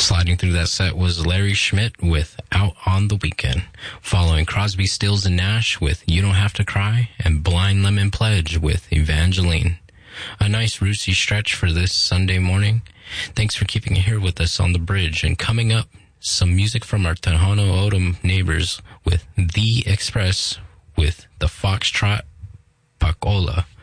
Sliding through that set was Larry Schmidt with Out on the Weekend, following Crosby, Stills and Nash with You Don't Have to Cry, and Blind Lemon Pledge with Evangeline. A nice rootsy stretch for this Sunday morning. Thanks for keeping it here with us on the bridge. And coming up, some music from our Tohono O'odham neighbors with The Express with the Foxtrot Pakola.